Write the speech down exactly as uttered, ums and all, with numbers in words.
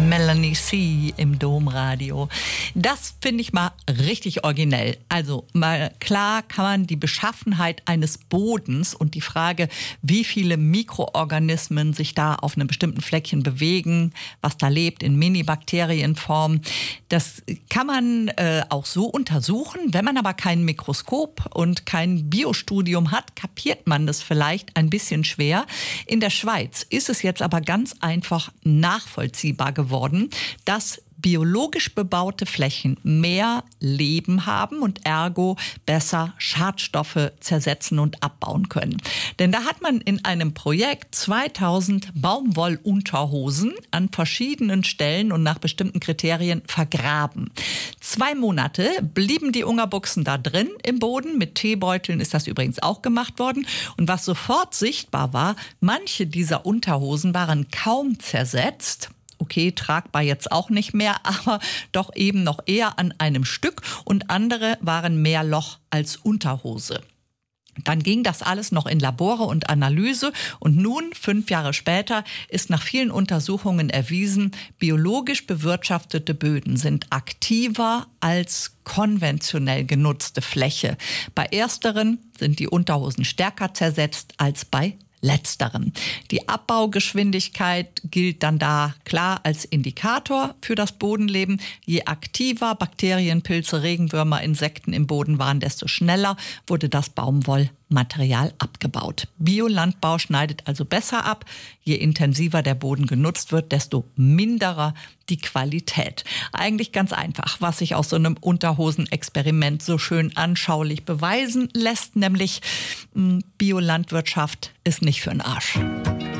Melanie C. im Domradio. Das finde ich mal richtig originell. Also mal klar kann man die Beschaffenheit eines Bodens und die Frage, wie viele Mikroorganismen sich da auf einem bestimmten Fleckchen bewegen, was da lebt in Mini-Bakterienform, das kann man äh, auch so untersuchen. Wenn man aber kein Mikroskop und kein Biostudium hat, kapiert man das vielleicht ein bisschen schwer. In der Schweiz ist es jetzt aber ganz einfach nachvollziehbar geworden, dass biologisch bebaute Flächen mehr Leben haben und ergo besser Schadstoffe zersetzen und abbauen können. Denn da hat man in einem Projekt zweitausend Baumwollunterhosen an verschiedenen Stellen und nach bestimmten Kriterien vergraben. Zwei Monate blieben die Ungerbuchsen da drin im Boden. Mit Teebeuteln ist das übrigens auch gemacht worden. Und was sofort sichtbar war, manche dieser Unterhosen waren kaum zersetzt. Okay, tragbar jetzt auch nicht mehr, aber doch eben noch eher an einem Stück und andere waren mehr Loch als Unterhose. Dann ging das alles noch in Labore und Analyse und nun, fünf Jahre später, ist nach vielen Untersuchungen erwiesen, biologisch bewirtschaftete Böden sind aktiver als konventionell genutzte Fläche. Bei ersteren sind die Unterhosen stärker zersetzt als bei Letzteren. Die Abbaugeschwindigkeit gilt dann da klar als Indikator für das Bodenleben. Je aktiver Bakterien, Pilze, Regenwürmer, Insekten im Boden waren, desto schneller wurde das Baumwollmaterial abgebaut. Biolandbau schneidet also besser ab. Je intensiver der Boden genutzt wird, desto minderer die Qualität. Eigentlich ganz einfach, was sich aus so einem Unterhosenexperiment so schön anschaulich beweisen lässt, nämlich Biolandwirtschaft ist nicht für den Arsch.